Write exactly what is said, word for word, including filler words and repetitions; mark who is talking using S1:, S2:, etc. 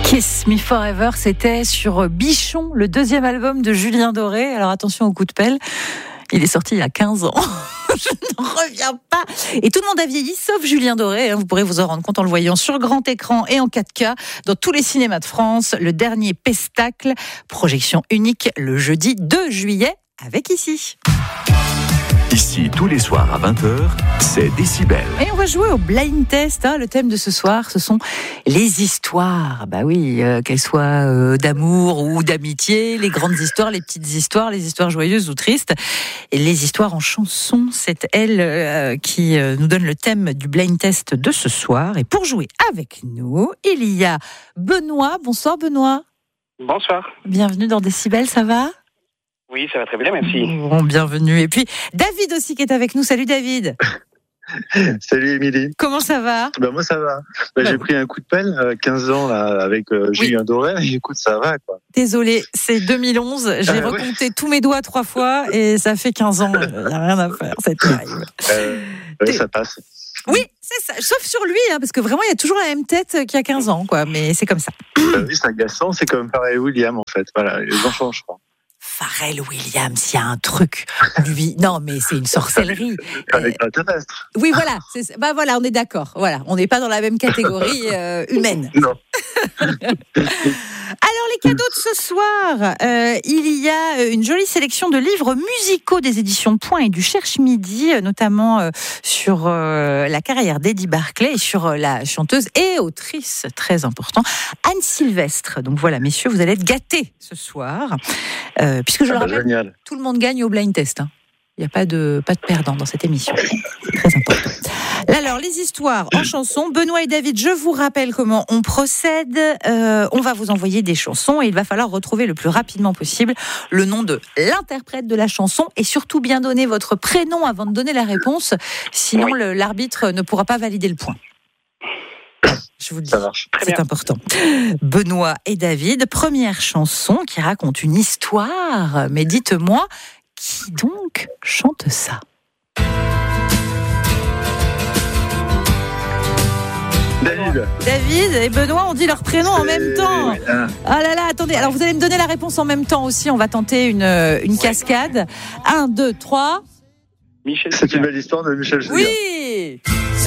S1: Kiss Me Forever, c'était sur Bichon, le deuxième album de Julien Doré. Alors attention au coup de pelle, il est sorti il y a quinze ans. Je n'en reviens pas. Et tout le monde a vieilli, sauf Julien Doré. Vous pourrez vous en rendre compte en le voyant sur grand écran et en quatre K dans tous les cinémas de France. Le dernier Pestacle, projection unique le jeudi deux juillet avec Ici.
S2: Ici, tous les soirs à vingt heures, c'est Décibel.
S1: Et on va jouer au blind test. Hein. Le thème de ce soir, ce sont les histoires. Bah oui, euh, qu'elles soient euh, d'amour ou d'amitié, les grandes histoires, les petites histoires, les histoires joyeuses ou tristes. Et les histoires en chanson, c'est elle euh, qui euh, nous donne le thème du blind test de ce soir. Et pour jouer avec nous, il y a Benoît. Bonsoir Benoît.
S3: Bonsoir.
S1: Bienvenue dans Décibel, ça va ?
S3: Oui, ça va très bien, merci.
S1: Bon, bienvenue. Et puis, David aussi qui est avec nous. Salut David.
S4: Salut Émilie.
S1: Comment ça va ?
S4: Ben moi ça va. Ben, j'ai pris un coup de pelle à quinze ans là, avec euh, Julien oui. Doré. Et écoute, ça va quoi.
S1: Désolée, c'est deux mille onze. J'ai ah, recompté ouais. tous mes doigts trois fois et ça fait quinze ans. Il n'y a rien à faire, c'est terrible.
S4: Euh, ouais, ça passe.
S1: Oui, c'est ça. Sauf sur lui, hein, parce que vraiment, il y a toujours la même tête qu'il y a quinze ans, quoi. Mais c'est comme ça.
S4: Ben, oui, c'est agaçant. C'est comme Pharrell Williams en fait. Voilà, les enfants, je crois.
S1: Pharrell Williams, il y a un truc, lui. Non, mais c'est une sorcellerie.
S4: Avec un terrestre.
S1: Oui, voilà. C'est, bah voilà, on est d'accord. Voilà, on n'est pas dans la même catégorie euh, humaine.
S4: Non.
S1: Alors, les cadeaux de ce soir, euh, il y a une jolie sélection de livres musicaux des éditions Point et du Cherche Midi, notamment euh, sur euh, la carrière d'Eddie Barclay et sur euh, la chanteuse et autrice, très important, Anne Sylvestre. Donc voilà, messieurs, vous allez être gâtés ce soir, euh, puisque je ah le rappelle, génial. Tout le monde gagne au blind test. Hein. Il n'y a pas de, pas de perdant dans cette émission. C'est très important. Alors, les histoires en chanson. Benoît et David, je vous rappelle comment on procède. Euh, on va vous envoyer des chansons et il va falloir retrouver le plus rapidement possible le nom de l'interprète de la chanson et surtout bien donner votre prénom avant de donner la réponse. Sinon, le, l'arbitre ne pourra pas valider le point. Je vous le dis, c'est bien. Important. Benoît et David, première chanson qui raconte une histoire. Mais dites-moi, qui donc chante ça ?
S4: David.
S1: David et Benoît ont dit leur prénom c'est... en même temps. Ah là là, attendez. Alors vous allez me donner la réponse en même temps aussi. On va tenter une, une cascade. Un, deux, trois.
S4: Michel. C'est une belle histoire de Michel Fugain.
S1: Oui.